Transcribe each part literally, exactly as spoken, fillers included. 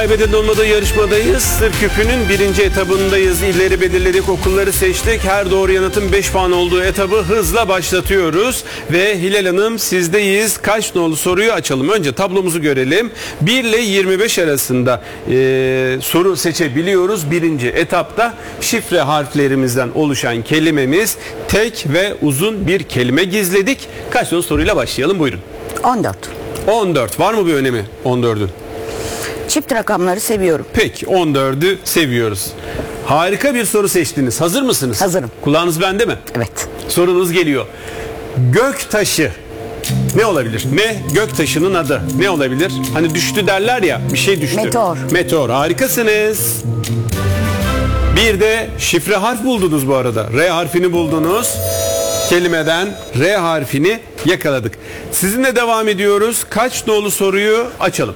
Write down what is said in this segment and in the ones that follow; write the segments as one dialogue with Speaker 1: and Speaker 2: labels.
Speaker 1: Kaybeden olmadığı yarışmadayız. Sır küpünün birinci etabındayız. İlleri belirledik, okulları seçtik. Her doğru yanıtın beş puan olduğu etabı hızla başlatıyoruz. Ve Hilal Hanım sizdeyiz. Kaç nolu soruyu açalım. Önce tablomuzu görelim. bir ile yirmi beş arasında e, soru seçebiliyoruz. Birinci etapta şifre harflerimizden oluşan kelimemiz tek ve uzun bir kelime gizledik. Kaç nolu soruyla başlayalım, buyurun.
Speaker 2: on dört.
Speaker 1: on dört. Var mı bir önemi on dördün?
Speaker 2: Çift rakamları seviyorum.
Speaker 1: Peki, on dördü seviyoruz. Harika bir soru seçtiniz. Hazır mısınız?
Speaker 2: Hazırım.
Speaker 1: Kulağınız bende mi?
Speaker 2: Evet.
Speaker 1: Sorunuz geliyor. Göktaşı ne olabilir? Ne göktaşının adı? Ne olabilir? Hani düştü derler ya, bir şey düştü.
Speaker 2: Meteor.
Speaker 1: Meteor. Harikasınız. Bir de şifre harf buldunuz bu arada. R harfini buldunuz. Kelimeden R harfini yakaladık. Sizinle devam ediyoruz. Kaç nolu soruyu açalım?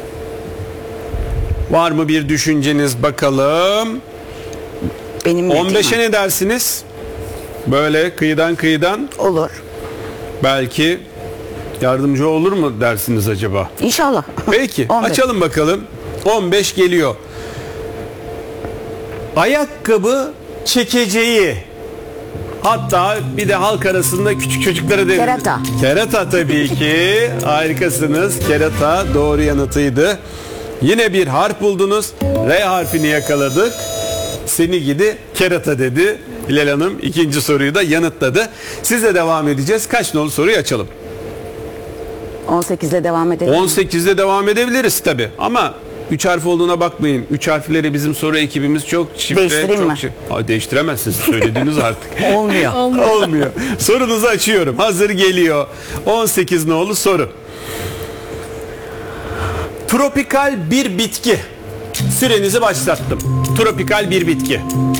Speaker 1: Var mı bir düşünceniz bakalım?
Speaker 2: Benim
Speaker 1: on beşe ne dersiniz? Böyle kıyıdan kıyıdan
Speaker 2: olur.
Speaker 1: belki yardımcı olur mu dersiniz acaba?
Speaker 2: İnşallah.
Speaker 1: Peki
Speaker 2: on beş.
Speaker 1: açalım bakalım. on beş geliyor. Ayakkabı çekeceği. Hatta bir de halk arasında küçük çocuklara denir.
Speaker 2: Kerata.
Speaker 1: Kerata tabii ki. Harikasınız. Kerata doğru yanıtıydı. Yine bir harf buldunuz. R harfini yakaladık. Seni gidi kerata dedi. Hilal Hanım ikinci soruyu da yanıtladı. Sizle devam edeceğiz. Kaç nolu soruyu açalım?
Speaker 2: on sekizle devam edelim.
Speaker 1: on sekizde devam edebiliriz tabii. Ama üç harf olduğuna bakmayın. üç harfleri bizim soru ekibimiz çok şifre.
Speaker 2: Değiştireyim
Speaker 1: çok
Speaker 2: mi?
Speaker 1: Şey. Ha, değiştiremezsiniz. Söylediniz artık.
Speaker 2: Olmuyor.
Speaker 1: Olmuyor. Sorunuzu açıyorum. Hazır geliyor. on sekiz nolu soru. Tropikal bir bitki. Sürenizi başlattım. Tropikal bir bitki.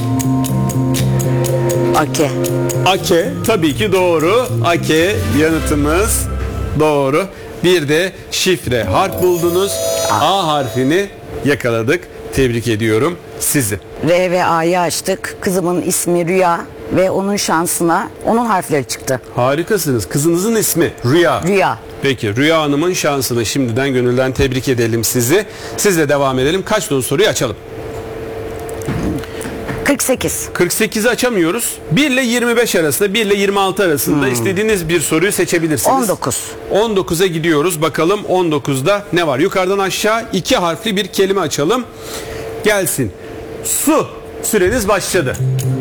Speaker 2: Ake.
Speaker 1: Ake tabii ki doğru. Ake yanıtımız doğru. Bir de şifre harf buldunuz. A harfini yakaladık. Tebrik ediyorum sizi.
Speaker 2: R ve A'yı açtık. Kızımın ismi Rüya ve onun şansına onun harfleri çıktı.
Speaker 1: Harikasınız. Kızınızın ismi Rüya.
Speaker 2: Rüya.
Speaker 1: Peki Rüya Hanım'ın şansını şimdiden gönülden tebrik edelim sizi. Sizle devam edelim. Kaç nolu soruyu açalım?
Speaker 2: kırk sekiz.
Speaker 1: kırk sekizi açamıyoruz. bir ile yirmi beş arasında, bir ile yirmi altı arasında hmm. istediğiniz bir soruyu seçebilirsiniz.
Speaker 2: on dokuz.
Speaker 1: on dokuza gidiyoruz. Bakalım on dokuzda ne var? Yukarıdan aşağı iki harfli bir kelime açalım. Gelsin. Su. Süreniz başladı.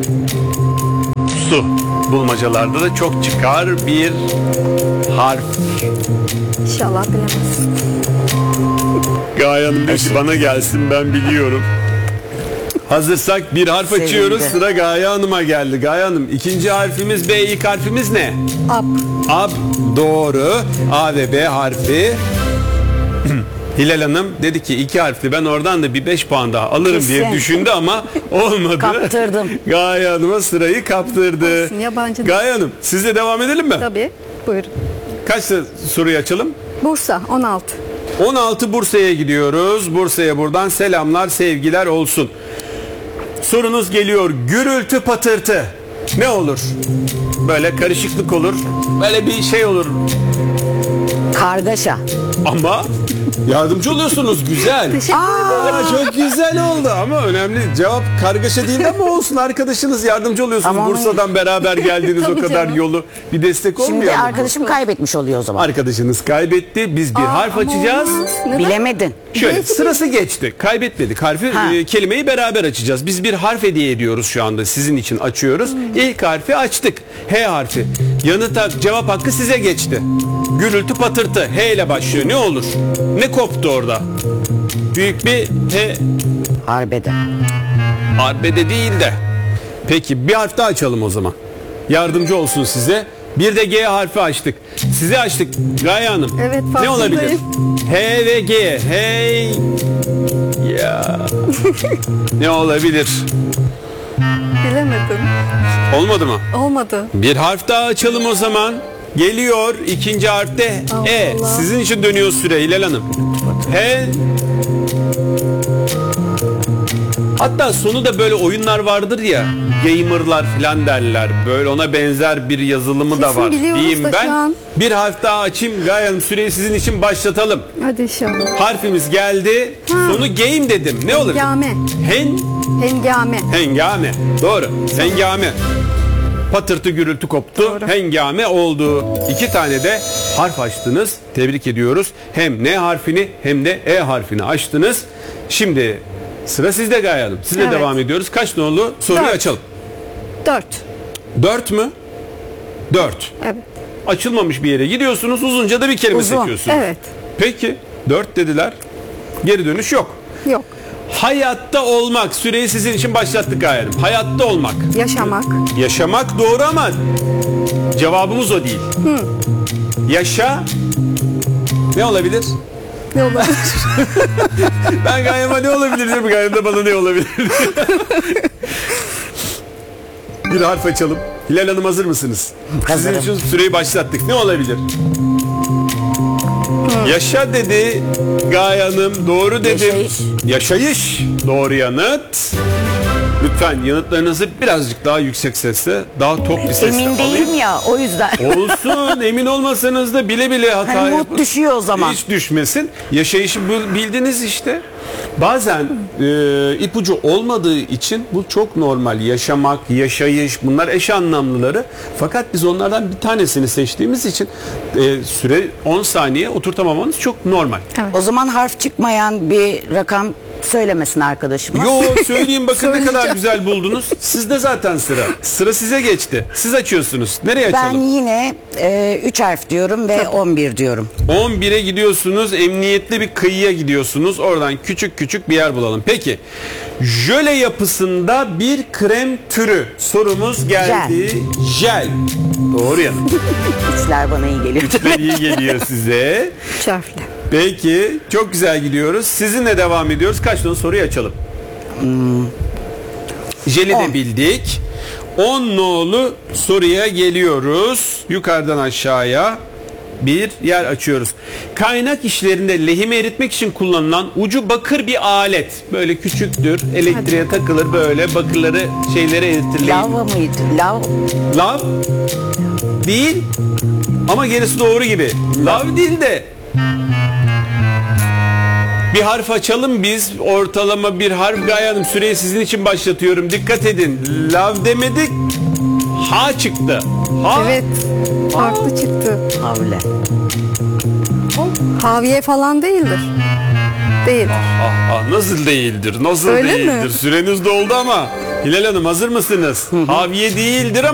Speaker 1: Su. Bulmacalarda da çok çıkar bir harf.
Speaker 3: İnşallah bilemezsin.
Speaker 1: Gaye Hanım diyor ki bana gelsin, ben biliyorum. Hazırsak bir harf
Speaker 2: Sevindi.
Speaker 1: açıyoruz. Sıra Gaye Hanım'a geldi. Gaye Hanım ikinci harfimiz B, ilk harfimiz ne?
Speaker 3: Ab.
Speaker 1: Ab doğru. A ve B harfi. Hilal Hanım dedi ki iki harfli, ben oradan da bir beş puan daha alırım
Speaker 2: Kesin.
Speaker 1: diye düşündü ama olmadı.
Speaker 2: Kaptırdım.
Speaker 1: Gaye Hanım'a sırayı kaptırdı.
Speaker 3: Olsun, yabancı değil.
Speaker 1: Gaye Hanım sizle devam edelim mi?
Speaker 3: Tabii. Buyurun.
Speaker 1: Kaç soruyu açalım?
Speaker 3: Bursa on altı.
Speaker 1: on altı Bursa'ya gidiyoruz. Bursa'ya buradan selamlar, sevgiler olsun. Sorunuz geliyor. Gürültü patırtı. Ne olur? Böyle karışıklık olur. Böyle bir şey olur.
Speaker 2: Kargaşa.
Speaker 1: Ama yardımcı oluyorsunuz. Güzel. Aa, çok güzel oldu ama önemli. Cevap kargaşa değil ama olsun, arkadaşınız yardımcı oluyorsunuz.
Speaker 2: Ama
Speaker 1: Bursa'dan beraber geldiniz o
Speaker 3: Tabii
Speaker 1: kadar
Speaker 3: canım.
Speaker 1: yolu. Bir destek olmuyor
Speaker 2: Şimdi
Speaker 1: mu?
Speaker 2: arkadaşım kaybetmiş oluyor o zaman.
Speaker 1: Arkadaşınız kaybetti. Biz bir
Speaker 3: Aa,
Speaker 1: harf
Speaker 3: ama
Speaker 1: açacağız.
Speaker 3: olmaz. Neden?
Speaker 2: Bilemedin.
Speaker 1: Şöyle
Speaker 3: Belki
Speaker 1: sırası geçti. Kaybetmedik. Harfi,
Speaker 2: Ha.
Speaker 1: e, kelimeyi beraber açacağız. Biz bir harf hediye ediyoruz şu anda. Sizin için açıyoruz.
Speaker 3: Hmm.
Speaker 1: İlk harfi açtık. H harfi. Yanıt hak- cevap hakkı size geçti. Gürültü patırtı. H ile başlıyor. Ne olur? Ne koptu orada? Büyük bir H.
Speaker 2: Harbede.
Speaker 1: Arbede değil de. Peki bir harf daha açalım o zaman. Yardımcı olsun size. Bir de G harfi açtık. Size açtık Gaye Hanım.
Speaker 3: Evet,
Speaker 1: Ne
Speaker 3: farkındayım.
Speaker 1: olabilir? H ve G. Hey. Ya. Ne olabilir?
Speaker 3: Bilemedim.
Speaker 1: Olmadı mı?
Speaker 3: Olmadı.
Speaker 1: Bir harf daha açalım o zaman. Geliyor ikinci harfte
Speaker 3: Allah
Speaker 1: E.
Speaker 3: Allah.
Speaker 1: Sizin için dönüyor süre Hilal Hanım. H. Hatta sonu da böyle oyunlar vardır ya. Gamerlar falan derler. Böyle ona benzer bir yazılımı da
Speaker 3: Kesin
Speaker 1: var.
Speaker 3: biliyoruz
Speaker 1: Diyeyim
Speaker 3: da
Speaker 1: ben.
Speaker 3: şu an.
Speaker 1: Bir harf daha açayım. Gaye Hanım, süreyi sizin için başlatalım.
Speaker 3: Hadi inşallah.
Speaker 1: Harfimiz geldi.
Speaker 3: Ha.
Speaker 1: Sonu game dedim. Ne olur?
Speaker 3: Hengame.
Speaker 1: Hen
Speaker 3: Hengame.
Speaker 1: Hengame. Doğru. Hengame. Patırtı gürültü koptu.
Speaker 3: Doğru.
Speaker 1: Hengame oldu. İki tane de harf açtınız. Tebrik ediyoruz. Hem N harfini hem de E harfini açtınız. Şimdi sıra sizde Gaye Hanım. Sizle
Speaker 3: Evet.
Speaker 1: devam ediyoruz. Kaç nolu? Soruyu
Speaker 3: Dört.
Speaker 1: açalım.
Speaker 3: Dört.
Speaker 1: Dört mü? Dört.
Speaker 3: Evet.
Speaker 1: Açılmamış bir yere gidiyorsunuz. Uzunca da bir kelime
Speaker 2: Uzun.
Speaker 1: seçiyorsunuz.
Speaker 3: Evet.
Speaker 1: Peki. Dört dediler. Geri dönüş yok.
Speaker 3: Yok.
Speaker 1: Hayatta olmak. Süreyi sizin için başlattık Gaye Hanım. Hayatta olmak.
Speaker 3: Yaşamak.
Speaker 1: Yaşamak doğru ama cevabımız o değil. Yaşa ne olabilir?
Speaker 3: Ne olabilir?
Speaker 1: Ben Gaye'me ne olabilir diyorum. Gaye de bana ne olabilir Bir harf açalım. Hilal Hanım, hazır mısınız?
Speaker 2: Hazırım.
Speaker 1: Sizin için süreyi başlattık. Ne olabilir? Yaşa dedi Gaye Hanım. Doğru dedim.
Speaker 2: Yaşayış.
Speaker 1: Yaşayış. Doğru yanıt. Lütfen yanıtlarınızı birazcık daha yüksek sesle, daha tok bir sesle
Speaker 2: Emin
Speaker 1: alayım.
Speaker 2: değilim ya, o yüzden.
Speaker 1: Olsun, emin olmasanız da bile bile hata
Speaker 2: Hani
Speaker 1: yapın.
Speaker 2: not düşüyor o zaman.
Speaker 1: Hiç düşmesin. Yaşayışı bu- bildiniz işte. Bazen e, ipucu olmadığı için bu çok normal. Yaşamak, yaşayış, bunlar eş anlamlıları. Fakat biz onlardan bir tanesini seçtiğimiz için e, süre on saniye oturtamamanız çok normal.
Speaker 2: O zaman harf çıkmayan bir rakam söylemesin arkadaşıma.
Speaker 1: Yo, söyleyeyim bakın ne kadar
Speaker 3: Söyleyeceğim.
Speaker 1: güzel buldunuz. Sizde zaten sıra. Sıra size geçti. Siz açıyorsunuz. Nereye
Speaker 2: Ben
Speaker 1: açalım?
Speaker 2: yine üç harf diyorum ve on bir diyorum.
Speaker 1: on bire gidiyorsunuz, emniyetli bir kıyıya gidiyorsunuz. Oradan küçük küçük bir yer bulalım. Peki, jöle yapısında bir krem türü. Sorumuz geldi. Jel. Doğru yanıt.
Speaker 2: İçler bana iyi geliyor.
Speaker 1: Üçler iyi geliyor size.
Speaker 3: Üç harfli.
Speaker 1: Peki, çok güzel gidiyoruz. Sizinle devam ediyoruz. Kaç tane soruyu açalım? Jeli
Speaker 2: On.
Speaker 1: de bildik. on nolu soruya geliyoruz. Yukarıdan aşağıya bir yer açıyoruz. Kaynak işlerinde lehimi eritmek için kullanılan ucu bakır bir alet. Böyle küçüktür. Elektriğe takılır, böyle bakırları, şeylere eritir.
Speaker 2: Lava mıydı? Lav.
Speaker 1: Lav değil ama gerisi doğru gibi. Lav değil de bir harf açalım biz. Ortalama bir harf. Gaye Hanım, süreyi sizin için başlatıyorum. Dikkat edin. Lav demedik. Ha çıktı. Ha.
Speaker 3: Evet. Farklı çıktı.
Speaker 2: Havle.
Speaker 3: Haviye falan değildir. Değil.
Speaker 1: Ah, ah, nasıl değildir? Nasıl
Speaker 3: Öyle mi?
Speaker 1: değildir? Süreniz doldu ama. Hilal Hanım, hazır mısınız? Haviye değildir ama